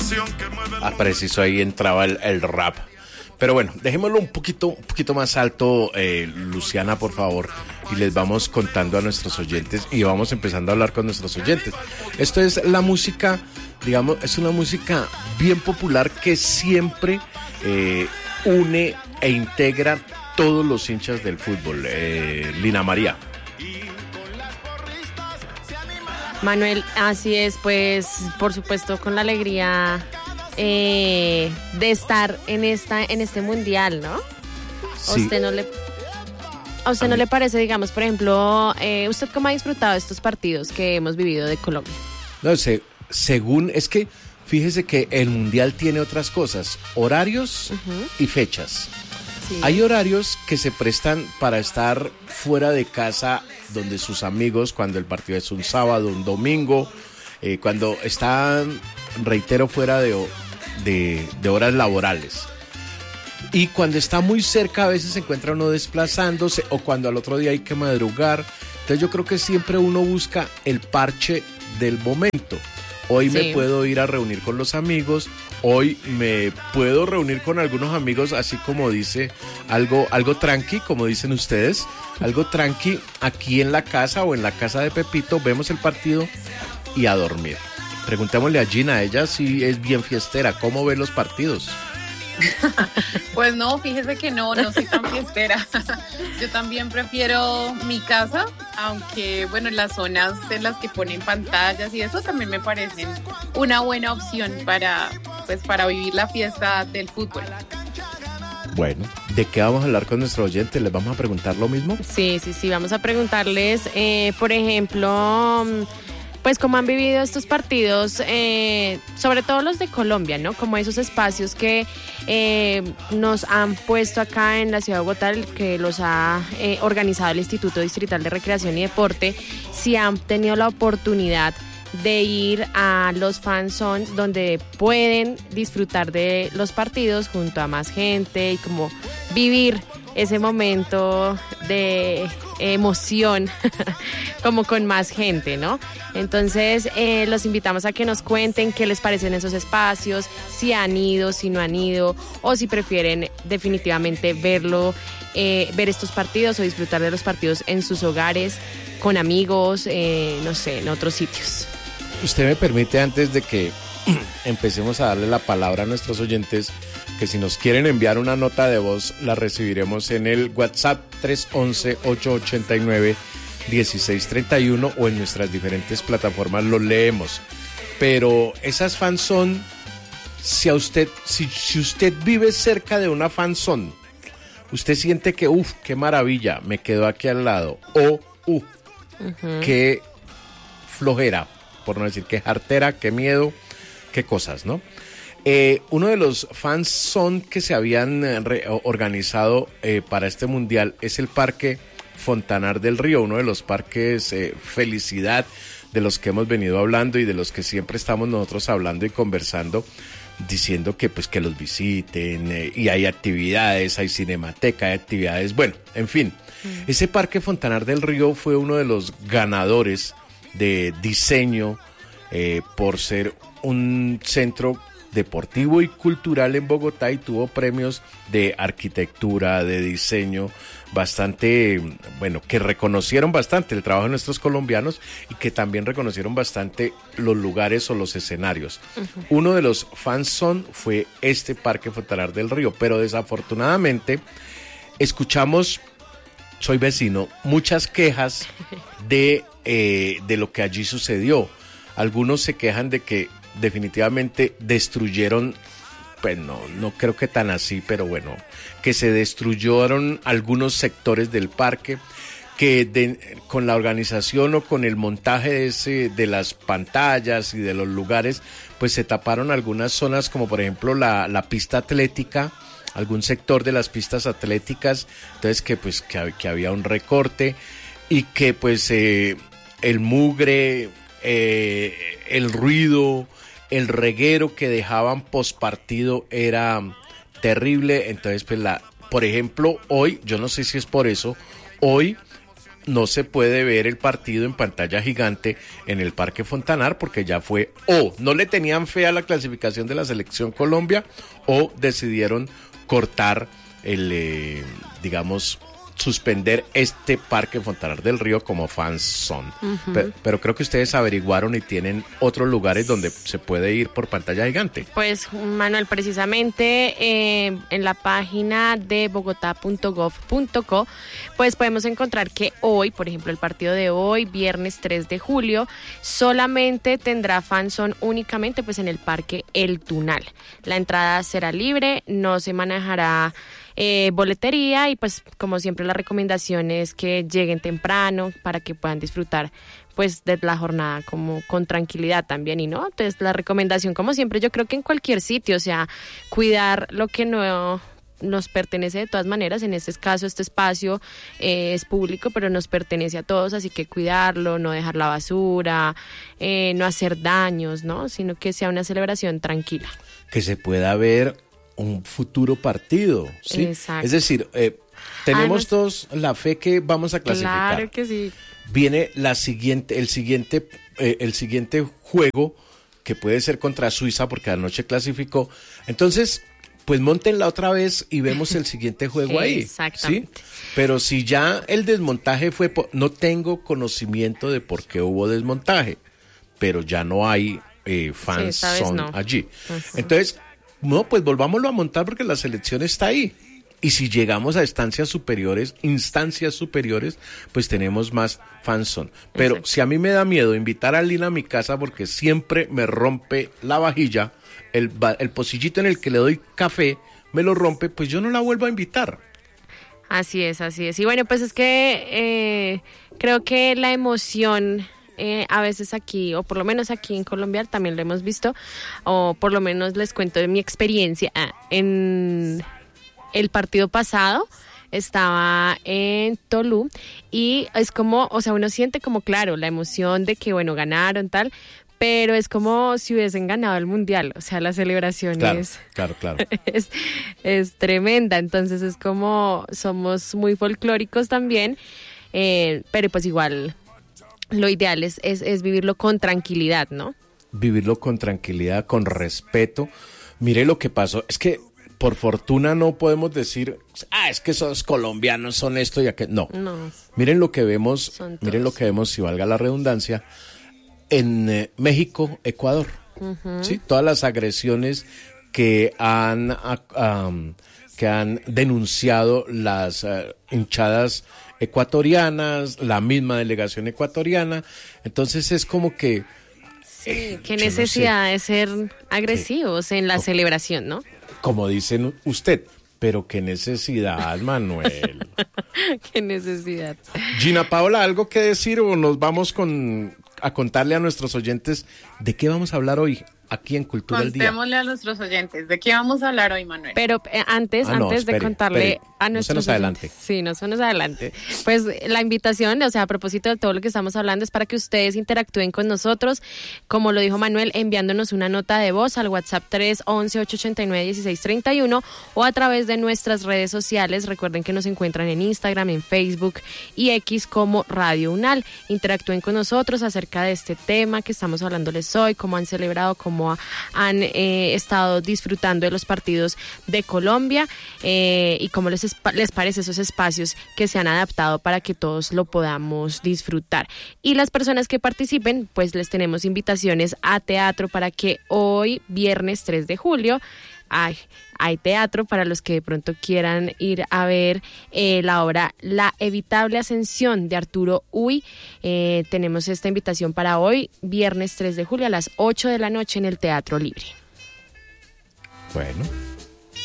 Preciso ahí entraba el rap. Pero bueno, dejémoslo un poquito más alto, Luciana, por favor, y les vamos contando a nuestros oyentes y vamos empezando a hablar con nuestros oyentes. Esto es la música, digamos, es una música bien popular que siempre une e integra todos los hinchas del fútbol. Lina María. Manuel, así es, pues por supuesto con la alegría de estar en este mundial, ¿no? Sí. ¿A usted no le parece, digamos, por ejemplo, usted cómo ha disfrutado estos partidos que hemos vivido de Colombia? No sé, según, es que fíjese que el mundial tiene otras cosas, horarios y fechas. Sí. Hay horarios que se prestan para estar fuera de casa donde sus amigos, cuando el partido es un sábado, un domingo, cuando están, reitero, fuera de horas laborales. Y cuando está muy cerca a veces se encuentra uno desplazándose o cuando al otro día hay que madrugar. Entonces yo creo que siempre uno busca el parche del momento. Hoy me puedo ir a reunir con los amigos, hoy me puedo reunir con algunos amigos, así como dice, algo tranqui, como dicen ustedes, algo tranqui aquí en la casa o en la casa de Pepito, vemos el partido y a dormir. Preguntémosle a Gina, ella sí es bien fiestera, ¿cómo ve los partidos? Pues no, fíjese que no soy tan fiestera. Yo también prefiero mi casa, aunque bueno, las zonas en las que ponen pantallas y eso también me parecen una buena opción para vivir la fiesta del fútbol. Bueno, ¿de qué vamos a hablar con nuestro oyente? ¿Les vamos a preguntar lo mismo? Sí, vamos a preguntarles, por ejemplo, pues cómo han vivido estos partidos, sobre todo los de Colombia, ¿no? Como esos espacios que nos han puesto acá en la ciudad de Bogotá, que los ha organizado el Instituto Distrital de Recreación y Deporte, si han tenido la oportunidad de ir a los fan zones donde pueden disfrutar de los partidos junto a más gente y como vivir ese momento de emoción como con más gente, ¿no? Entonces los invitamos a que nos cuenten qué les parecen esos espacios, si han ido, si no han ido o si prefieren definitivamente ver estos partidos o disfrutar de los partidos en sus hogares, con amigos, no sé, en otros sitios. Usted me permite, antes de que empecemos a darle la palabra a nuestros oyentes, que si nos quieren enviar una nota de voz, la recibiremos en el WhatsApp 311-889-1631 o en nuestras diferentes plataformas lo leemos. Pero esas fanzone, si usted vive cerca de una fanzone, usted siente que, qué maravilla, me quedo aquí al lado, o, qué flojera, por no decir qué jartera, qué miedo, qué cosas, ¿no? Uno de los fans son que se habían organizado para este mundial es el Parque Fontanar del Río, uno de los parques Felicidad de los que hemos venido hablando y de los que siempre estamos nosotros hablando y conversando, diciendo que pues que los visiten y hay actividades, hay cinemateca, hay actividades, bueno, en fin. Ese Parque Fontanar del Río fue uno de los ganadores de diseño por ser un centro deportivo y cultural en Bogotá y tuvo premios de arquitectura, de diseño, bastante, bueno, que reconocieron bastante el trabajo de nuestros colombianos y que también reconocieron bastante los lugares o los escenarios. Uno de los fanzone fue este Parque Fontanar del Río, pero desafortunadamente escuchamos, soy vecino, muchas quejas de lo que allí sucedió. Algunos se quejan de que definitivamente destruyeron, pues no creo que tan así, pero bueno, que se destruyeron algunos sectores del parque, que con la organización o con el montaje de las pantallas y de los lugares, pues se taparon algunas zonas, como por ejemplo la pista atlética, algún sector de las pistas atléticas, entonces que había un recorte y que pues el mugre, el ruido, el reguero que dejaban postpartido era terrible. Entonces pues por ejemplo hoy, yo no sé si es por eso, hoy no se puede ver el partido en pantalla gigante en el Parque Fontanar porque ya fue o no le tenían fe a la clasificación de la Selección Colombia o decidieron cortar digamos, suspender este Parque Fontanar del Río como fans son. Pero creo que ustedes averiguaron y tienen otros lugares donde se puede ir por pantalla gigante. Pues, Manuel, precisamente en la página de bogotá.gov.co, pues podemos encontrar que hoy, por ejemplo, el partido de hoy, viernes 3 de julio, solamente tendrá fanzone únicamente pues en el Parque El Tunal. La entrada será libre, no se manejará boletería y pues como siempre la recomendación es que lleguen temprano para que puedan disfrutar pues de la jornada como con tranquilidad también y no, entonces la recomendación como siempre yo creo que en cualquier sitio, o sea, cuidar lo que no nos pertenece de todas maneras, en este caso este espacio es público pero nos pertenece a todos, así que cuidarlo, no dejar la basura, no hacer daños, ¿no? Sino que sea una celebración tranquila. Que se pueda ver un futuro partido, ¿sí? Exacto. Es decir, tenemos todos la fe que vamos a clasificar. Claro que sí. Viene el siguiente juego que puede ser contra Suiza porque anoche clasificó. Entonces, pues móntenla otra vez y vemos el siguiente juego ahí. Exactamente. ¿Sí? Pero si ya el desmontaje fue, no tengo conocimiento de por qué hubo desmontaje, pero ya no hay fans son allí. Uh-huh. Entonces, no, pues volvámoslo a montar porque la selección está ahí. Y si llegamos a instancias superiores, pues tenemos más fanzone. Pero exacto. Si a mí me da miedo invitar a Lina a mi casa porque siempre me rompe la vajilla, el pocillito en el que le doy café me lo rompe, pues yo no la vuelvo a invitar. Así es. Y bueno, pues es que creo que la emoción... a veces aquí, o por lo menos aquí en Colombia también lo hemos visto, o por lo menos les cuento de mi experiencia. En el partido pasado estaba en Tolú y es como, o sea, uno siente como, claro, la emoción de que, bueno, ganaron, tal, pero es como si hubiesen ganado el Mundial, o sea, la celebración claro. es tremenda, entonces es como, somos muy folclóricos también, pero pues igual... Lo ideal es vivirlo con tranquilidad, ¿no? Vivirlo con tranquilidad, con respeto. Mire lo que pasó. Es que por fortuna no podemos decir, es que esos colombianos son esto y aquello. No. Miren lo que vemos, si valga la redundancia, en México, Ecuador. Uh-huh. ¿Sí? Todas las agresiones que han denunciado las hinchadas ecuatorianas, la misma delegación ecuatoriana, entonces es como que... Sí, qué necesidad de ser agresivos en la celebración, ¿no? Como dicen usted, pero qué necesidad, Manuel. Qué necesidad. Gina Paola, ¿algo que decir o nos vamos a contarle a nuestros oyentes de qué vamos a hablar hoy? Aquí en Cultura del Día. Contémosle a nuestros oyentes, ¿de qué vamos a hablar hoy, Manuel? Pero antes de contarle a nuestros oyentes. Sí, no se nos adelante. Pues la invitación, o sea, a propósito de todo lo que estamos hablando, es para que ustedes interactúen con nosotros, como lo dijo Manuel, enviándonos una nota de voz al WhatsApp 311-889-1631 o a través de nuestras redes sociales. Recuerden que nos encuentran en Instagram, en Facebook y X como Radio Unal. Interactúen con nosotros acerca de este tema que estamos hablándoles hoy, cómo han celebrado, cómo han estado disfrutando de los partidos de Colombia y cómo les parece esos espacios que se han adaptado para que todos lo podamos disfrutar. Y las personas que participen, pues les tenemos invitaciones a teatro para que hoy, viernes 3 de julio, hay teatro para los que de pronto quieran ir a ver la obra La Evitable Ascensión de Arturo Uy. Tenemos esta invitación para hoy, viernes 3 de julio a las 8 de la noche en el Teatro Libre. Bueno.